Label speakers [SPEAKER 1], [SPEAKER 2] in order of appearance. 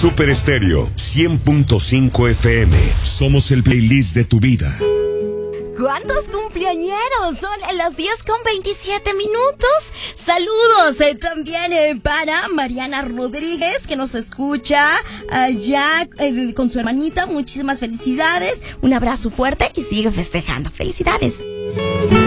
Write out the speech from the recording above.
[SPEAKER 1] Super Estéreo 100.5 FM. Somos el playlist de tu vida.
[SPEAKER 2] ¿Cuántos cumpleañeros? Son las 10:27. Saludos también para Mariana Rodríguez, que nos escucha allá con su hermanita. Muchísimas felicidades. Un abrazo fuerte y sigue festejando. Felicidades.